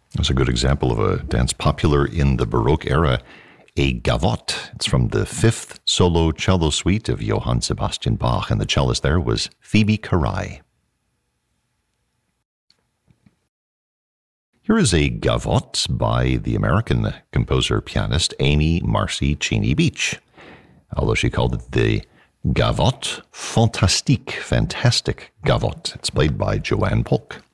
That's a good example of a dance popular in the Baroque era, a gavotte. It's from the fifth solo cello suite of Johann Sebastian Bach, and the cellist there was Phoebe Carai. Here is a gavotte by the American composer-pianist Amy Marcy Cheney Beach, although she called it the Gavotte Fantastique, fantastic gavotte. It's played by Joanne Polk.